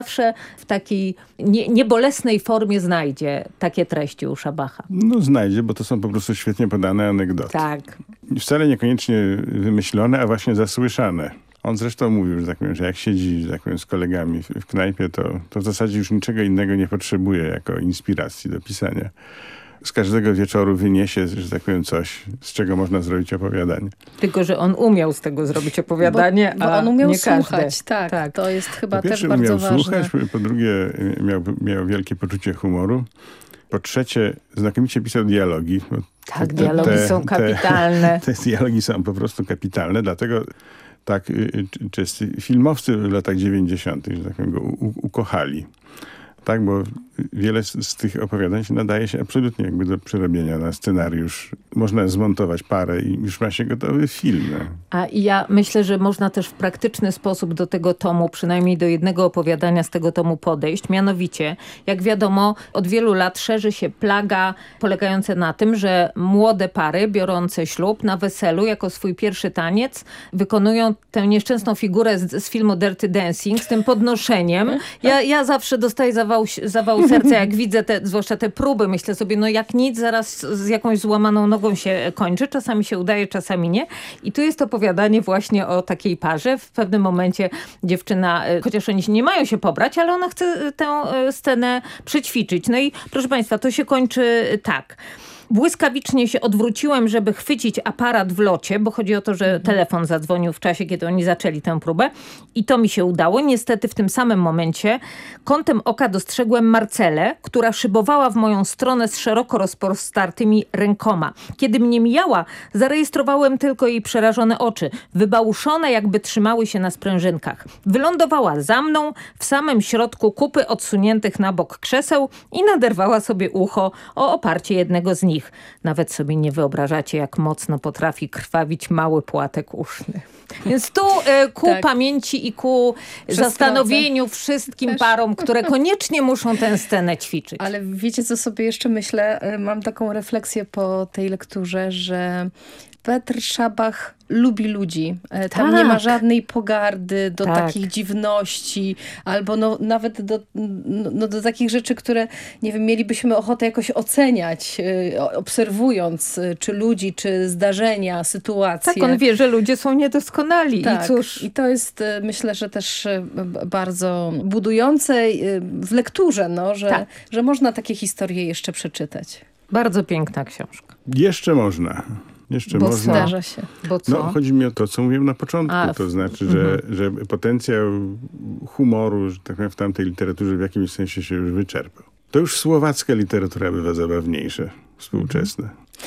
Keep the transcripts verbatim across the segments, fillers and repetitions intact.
zawsze w takiej nie, niebolesnej formie znajdzie takie treści u Szabacha. No znajdzie, bo to są po prostu świetnie podane anegdoty. Tak. Wcale niekoniecznie wymyślone, a właśnie zasłyszane. On zresztą mówił, że, tak powiem, że jak siedzi, że tak powiem, z kolegami w, w knajpie, to, to w zasadzie już niczego innego nie potrzebuje jako inspiracji do pisania. Z każdego wieczoru wyniesie, że tak powiem, coś, z czego można zrobić opowiadanie. Tylko, że on umiał z tego zrobić opowiadanie, bo, bo a on umiał nie słuchać, tak, tak, to jest chyba po też pierwsze, bardzo umiał ważne. słuchać, po drugie miał, miał wielkie poczucie humoru. Po trzecie, znakomicie pisał dialogi. Tak, te, dialogi te, są kapitalne. Te, te dialogi są po prostu kapitalne, dlatego tak czyscy filmowcy w latach dziewięćdziesiątych, że tak powiem, go u, ukochali. Tak, bo wiele z, z tych opowiadań się nadaje się absolutnie jakby do przerobienia na scenariusz. Można zmontować parę i już ma się gotowy film. A ja myślę, że można też w praktyczny sposób do tego tomu, przynajmniej do jednego opowiadania z tego tomu podejść. Mianowicie, jak wiadomo, od wielu lat szerzy się plaga polegająca na tym, że młode pary biorące ślub na weselu jako swój pierwszy taniec wykonują tę nieszczęsną figurę z, z filmu Dirty Dancing z tym podnoszeniem. Ja, ja zawsze dostaję zawał, zawał serca, jak widzę te, zwłaszcza te próby. Myślę sobie, no jak nic, zaraz z jakąś złamaną nogą się kończy. Czasami się udaje, czasami nie. I tu jest opowiadanie właśnie o takiej parze. W pewnym momencie dziewczyna, chociaż oni nie mają się pobrać, ale ona chce tę scenę przećwiczyć. No i proszę państwa, to się kończy tak. Błyskawicznie się odwróciłem, żeby chwycić aparat w locie, bo chodzi o to, że telefon zadzwonił w czasie, kiedy oni zaczęli tę próbę i to mi się udało. Niestety w tym samym momencie kątem oka dostrzegłem Marcelę, która szybowała w moją stronę z szeroko rozpostartymi rękoma. Kiedy mnie mijała, zarejestrowałem tylko jej przerażone oczy, wybałuszone jakby trzymały się na sprężynkach. Wylądowała za mną w samym środku kupy odsuniętych na bok krzeseł i naderwała sobie ucho o oparcie jednego z nich. Nawet sobie nie wyobrażacie, jak mocno potrafi krwawić mały płatek uszny. Więc tu e, ku tak. pamięci i ku zastanowieniu wszystkim Też. parom, które koniecznie muszą tę scenę ćwiczyć. Ale wiecie, co sobie jeszcze myślę? Mam taką refleksję po tej lekturze, że Petr Szabach lubi ludzi. Tam tak. nie ma żadnej pogardy do tak. takich dziwności, albo no, nawet do, no, do takich rzeczy, które, nie wiem, mielibyśmy ochotę jakoś oceniać, obserwując czy ludzi, czy zdarzenia, sytuacje. Tak, on wie, że ludzie są niedoskonali. Tak. I cóż... I to jest, myślę, że też bardzo budujące w lekturze, no, że, tak. że można takie historie jeszcze przeczytać. Bardzo piękna książka. Jeszcze można. Jeszcze Bo można. zdarza się. Bo co? No, chodzi mi o to, co mówiłem na początku. A, to znaczy, że, mhm. że potencjał humoru, że tak powiem, w tamtej literaturze w jakimś sensie się już wyczerpał. To już słowacka literatura bywa zabawniejsza, współczesna.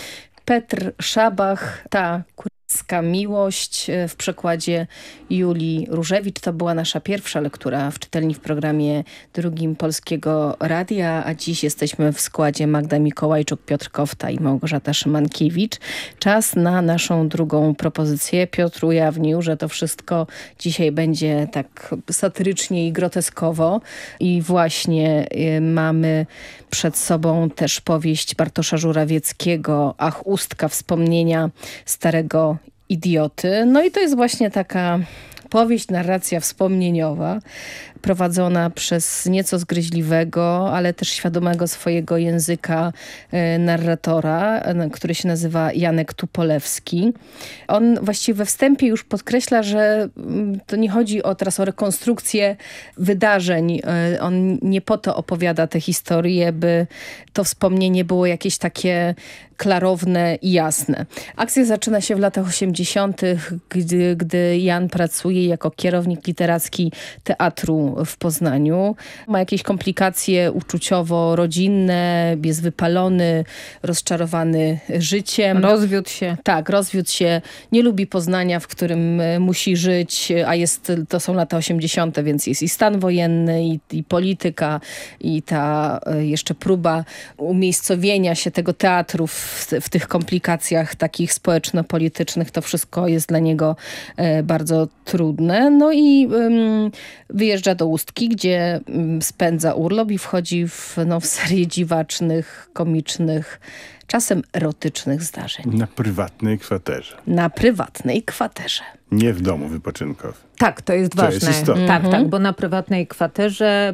Petr Szabach, ta kuracka miłość w przekładzie Julii Różewicz. To była nasza pierwsza lektura w czytelni w programie drugim Polskiego Radia, a dziś jesteśmy w składzie Magda Mikołajczuk, Piotr Kofta i Małgorzata Szymankiewicz. Czas na naszą drugą propozycję. Piotr ujawnił, że to wszystko dzisiaj będzie tak satyrycznie i groteskowo i właśnie y, mamy przed sobą też powieść Bartosza Żurawieckiego Ach, ustka, wspomnienia starego idioty. No i to jest właśnie taka powieść, narracja wspomnieniowa, prowadzona przez nieco zgryźliwego, ale też świadomego swojego języka e, narratora, e, który się nazywa Janek Tupolewski. On właściwie we wstępie już podkreśla, że m, to nie chodzi o, teraz o rekonstrukcję wydarzeń. E, on nie po to opowiada tę historię, by to wspomnienie było jakieś takie klarowne i jasne. Akcja zaczyna się w latach osiemdziesiątych, gdy, gdy Jan pracuje jako kierownik literacki teatru w Poznaniu. Ma jakieś komplikacje uczuciowo-rodzinne, jest wypalony, rozczarowany życiem. Rozwiódł się. Tak, rozwiódł się. Nie lubi Poznania, w którym musi żyć, a jest, to są lata osiemdziesiąte, więc jest i stan wojenny, i, i polityka, i ta jeszcze próba umiejscowienia się tego teatru w w, w tych komplikacjach takich społeczno-politycznych to wszystko jest dla niego e, bardzo trudne. No i um, wyjeżdża do Ustki, gdzie um, spędza urlop i wchodzi w, no, w serię dziwacznych, komicznych, czasem erotycznych zdarzeń. Na prywatnej kwaterze. Na prywatnej kwaterze. Nie w domu wypoczynkowym. Tak, to jest To ważne. jest istotne. Tak, tak, bo na prywatnej kwaterze